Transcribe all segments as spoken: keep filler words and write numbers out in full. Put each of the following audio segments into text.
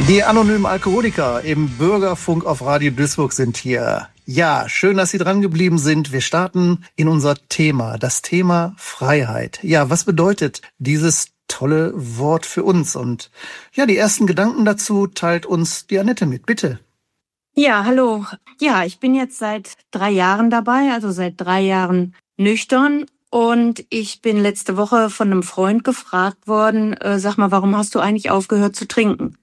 Die anonymen Alkoholiker im Bürgerfunk auf Radio Duisburg sind hier. Ja, schön, dass Sie dran geblieben sind. Wir starten in unser Thema, das Thema Freiheit. Ja, was bedeutet dieses tolle Wort für uns? Und ja, die ersten Gedanken dazu teilt uns die Annette mit. Bitte. Ja, hallo. Ja, ich bin jetzt seit drei Jahren dabei, also seit drei Jahren nüchtern. Und ich bin letzte Woche von einem Freund gefragt worden, äh, sag mal, warum hast du eigentlich aufgehört zu trinken?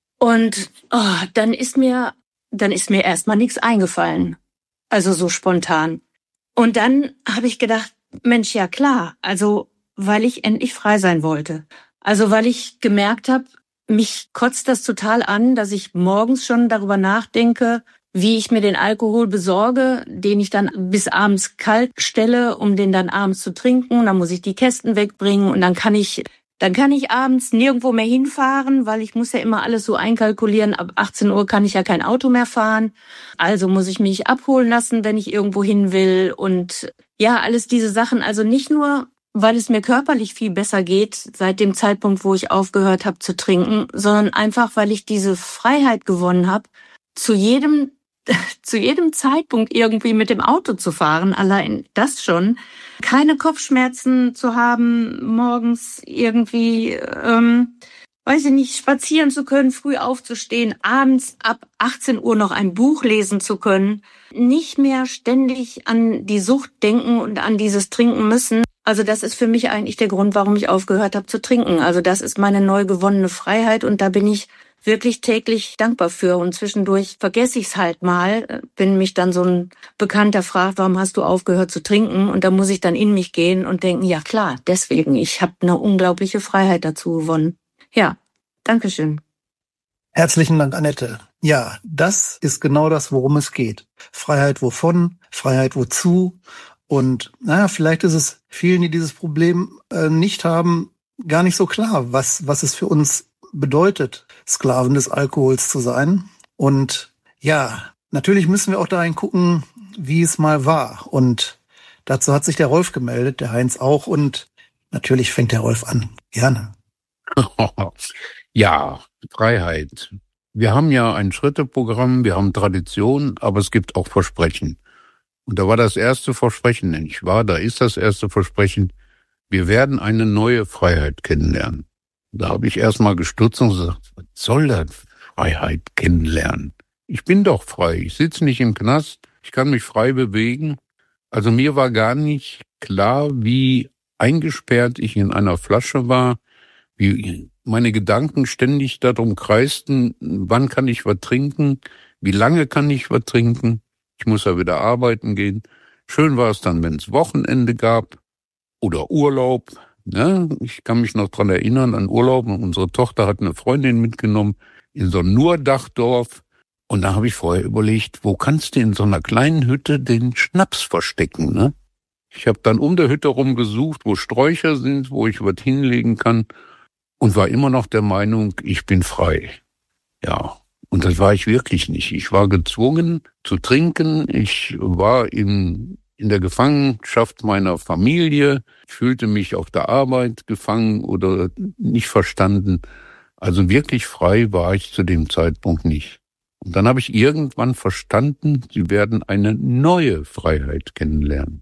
Und oh, dann ist mir, dann ist mir erstmal nichts eingefallen. Also so spontan. Und dann habe ich gedacht, Mensch, ja klar, also weil ich endlich frei sein wollte. Also weil ich gemerkt habe, mich kotzt das total an, dass ich morgens schon darüber nachdenke, wie ich mir den Alkohol besorge, den ich dann bis abends kalt stelle, um den dann abends zu trinken. Dann muss ich die Kästen wegbringen und dann kann ich Dann kann ich abends nirgendwo mehr hinfahren, weil ich muss ja immer alles so einkalkulieren. Ab achtzehn Uhr kann ich ja kein Auto mehr fahren. Also muss ich mich abholen lassen, wenn ich irgendwo hin will. Und ja, alles diese Sachen. Also nicht nur, weil es mir körperlich viel besser geht, seit dem Zeitpunkt, wo ich aufgehört habe zu trinken, sondern einfach, weil ich diese Freiheit gewonnen habe, zu jedem, zu jedem Zeitpunkt irgendwie mit dem Auto zu fahren. Allein das schon. Keine Kopfschmerzen zu haben, morgens irgendwie, ähm, weiß ich nicht, spazieren zu können, früh aufzustehen, abends ab achtzehn Uhr noch ein Buch lesen zu können, nicht mehr ständig an die Sucht denken und an dieses Trinken müssen. Also das ist für mich eigentlich der Grund, warum ich aufgehört habe zu trinken. Also das ist meine neu gewonnene Freiheit und da bin ich wirklich täglich dankbar für. Und zwischendurch vergesse ich es halt mal, wenn mich dann so ein Bekannter fragt, warum hast du aufgehört zu trinken? Und da muss ich dann in mich gehen und denken, ja klar, deswegen, ich habe eine unglaubliche Freiheit dazu gewonnen. Ja, Dankeschön. Herzlichen Dank, Annette. Ja, das ist genau das, worum es geht. Freiheit wovon, Freiheit wozu. Und naja, vielleicht ist es vielen, die dieses Problem äh, nicht haben, gar nicht so klar, was, was es für uns bedeutet, Sklaven des Alkohols zu sein. Und ja, natürlich müssen wir auch dahin gucken, wie es mal war. Und dazu hat sich der Rolf gemeldet, der Heinz auch. Und natürlich fängt der Rolf an. Gerne. Ja, Freiheit. Wir haben ja ein Schritteprogramm, wir haben Tradition, aber es gibt auch Versprechen. Und da war das erste Versprechen, nicht wahr? Da ist das erste Versprechen, wir werden eine neue Freiheit kennenlernen. Da habe ich erstmal gestutzt und gesagt, was soll das, Freiheit kennenlernen? Ich bin doch frei, ich sitze nicht im Knast, ich kann mich frei bewegen. Also mir war gar nicht klar, wie eingesperrt ich in einer Flasche war, wie meine Gedanken ständig darum kreisten, wann kann ich was trinken, wie lange kann ich was trinken, ich muss ja wieder arbeiten gehen. Schön war es dann, wenn es Wochenende gab oder Urlaub. Ja, ich kann mich noch dran erinnern an Urlaub. Unsere Tochter hat eine Freundin mitgenommen in so ein Nurdachdorf. Und da habe ich vorher überlegt, wo kannst du in so einer kleinen Hütte den Schnaps verstecken? Ne? Ich habe dann um der Hütte rum gesucht, wo Sträucher sind, wo ich was hinlegen kann. Und war immer noch der Meinung, ich bin frei. Ja, und das war ich wirklich nicht. Ich war gezwungen zu trinken. Ich war in... in der Gefangenschaft meiner Familie. Ich fühlte mich auf der Arbeit gefangen oder nicht verstanden. Also wirklich frei war ich zu dem Zeitpunkt nicht. Und dann habe ich irgendwann verstanden, Sie werden eine neue Freiheit kennenlernen.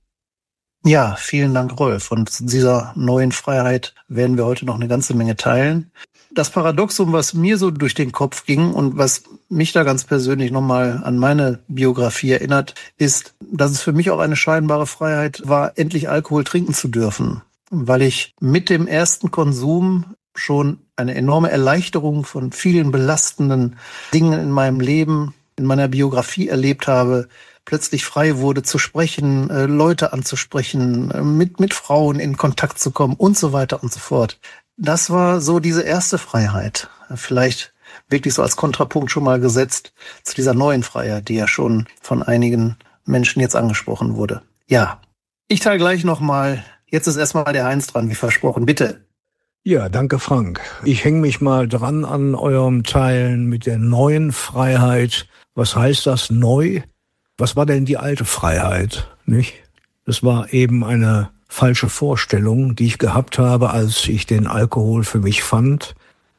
Ja, vielen Dank, Rolf. Und zu dieser neuen Freiheit werden wir heute noch eine ganze Menge teilen. Das Paradoxum, was mir so durch den Kopf ging und was mich da ganz persönlich nochmal an meine Biografie erinnert, ist, dass es für mich auch eine scheinbare Freiheit war, endlich Alkohol trinken zu dürfen. Weil ich mit dem ersten Konsum schon eine enorme Erleichterung von vielen belastenden Dingen in meinem Leben, in meiner Biografie erlebt habe, plötzlich frei wurde zu sprechen, äh, Leute anzusprechen, äh, mit, mit Frauen in Kontakt zu kommen und so weiter und so fort. Das war so diese erste Freiheit. Vielleicht wirklich so als Kontrapunkt schon mal gesetzt zu dieser neuen Freiheit, die ja schon von einigen Menschen jetzt angesprochen wurde. Ja, ich teile gleich nochmal. Jetzt ist erstmal der Heinz dran, wie versprochen. Bitte. Ja, danke Frank. Ich hänge mich mal dran an eurem Teilen mit der neuen Freiheit. Was heißt das neu? Was war denn die alte Freiheit, nicht? Das war eben eine falsche Vorstellung, die ich gehabt habe, als ich den Alkohol für mich fand.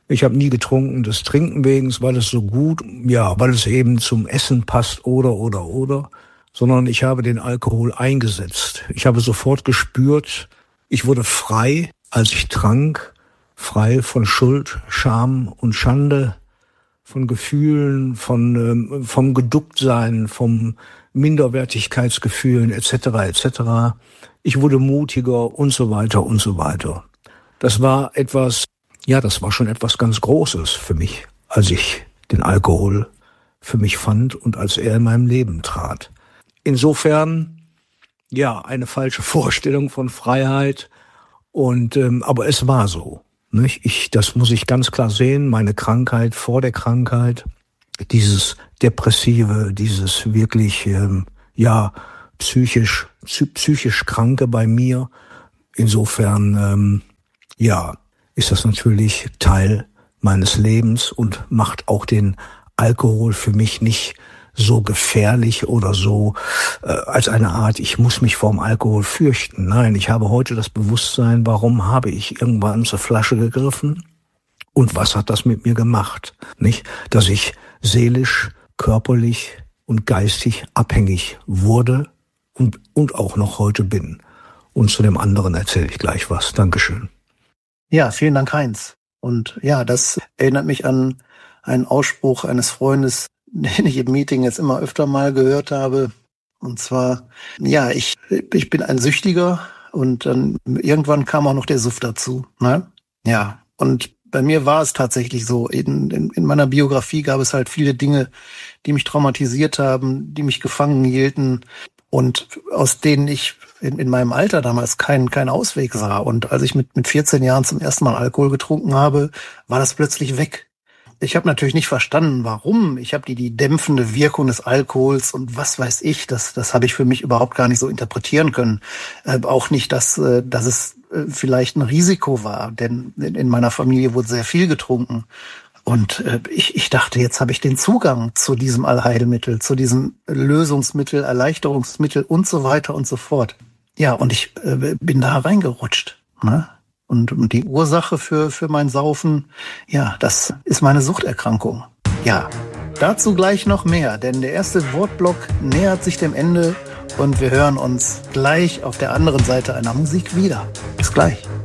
Ich habe nie getrunken des Trinken wegen, weil es so gut, ja, weil es eben zum Essen passt oder, oder, oder, sondern ich habe den Alkohol eingesetzt. Ich habe sofort gespürt, ich wurde frei, als ich trank, frei von Schuld, Scham und Schande, von Gefühlen, von ähm, vom Geducktsein, vom Minderwertigkeitsgefühlen et cetera et cetera. Ich wurde mutiger und so weiter und so weiter. Das war etwas, ja, das war schon etwas ganz Großes für mich, als ich den Alkohol für mich fand und als er in meinem Leben trat. Insofern, ja, eine falsche Vorstellung von Freiheit. Und ähm, aber es war so. Nicht? Ich, das muss ich ganz klar sehen. Meine Krankheit vor der Krankheit, dieses Depressive, dieses wirklich, ähm, ja, psychisch, psychisch Kranke bei mir. Insofern, ähm, ja, ist das natürlich Teil meines Lebens und macht auch den Alkohol für mich nicht so gefährlich oder so äh, als eine Art, ich muss mich vorm Alkohol fürchten. Nein, ich habe heute das Bewusstsein, warum habe ich irgendwann zur Flasche gegriffen und was hat das mit mir gemacht? Nicht, dass ich seelisch, körperlich und geistig abhängig wurde und, und auch noch heute bin. Und zu dem anderen erzähle ich gleich was. Dankeschön. Ja, vielen Dank, Heinz. Und ja, das erinnert mich an einen Ausspruch eines Freundes, den ich im Meeting jetzt immer öfter mal gehört habe. Und zwar, ja, ich, ich bin ein Süchtiger und dann irgendwann kam auch noch der Suff dazu. Ne? Ja, und bei mir war es tatsächlich so. In, in, in meiner Biografie gab es halt viele Dinge, die mich traumatisiert haben, die mich gefangen hielten und aus denen ich in, in meinem Alter damals keinen keinen Ausweg sah. Und als ich mit, mit vierzehn Jahren zum ersten Mal Alkohol getrunken habe, war das plötzlich weg. Ich habe natürlich nicht verstanden, warum. Ich habe die die dämpfende Wirkung des Alkohols und was weiß ich, das das habe ich für mich überhaupt gar nicht so interpretieren können. Äh, auch nicht, dass äh, dass es äh, vielleicht ein Risiko war, denn in, in meiner Familie wurde sehr viel getrunken. Und äh, ich, ich dachte, jetzt habe ich den Zugang zu diesem Allheilmittel, zu diesem Lösungsmittel, Erleichterungsmittel und so weiter und so fort. Ja, und ich äh, bin da reingerutscht, ne? Und, und die Ursache für, für mein Saufen, ja, das ist meine Suchterkrankung. Ja, dazu gleich noch mehr, denn der erste Wortblock nähert sich dem Ende und wir hören uns gleich auf der anderen Seite einer Musik wieder. Bis gleich.